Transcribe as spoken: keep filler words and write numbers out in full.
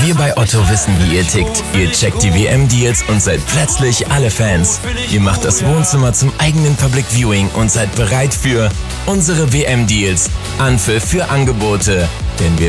Wir bei Otto wissen, wie ihr tickt. Ihr checkt die W M-Deals und seid plötzlich alle Fans. Ihr macht das Wohnzimmer zum eigenen Public Viewing und seid bereit für unsere W M-Deals. Anpfiff für Angebote. Denn wir